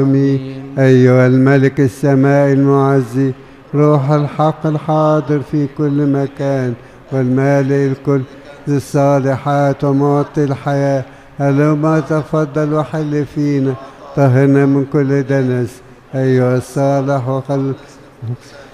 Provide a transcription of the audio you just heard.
أيها الملك السماء المعزي، روح الحق الحاضر في كل مكان والمالئ الكل الصالحات ومعطي الحياة، هلما تفضل وحل فينا، طهرنا من كل دنس أيها الصالح وخل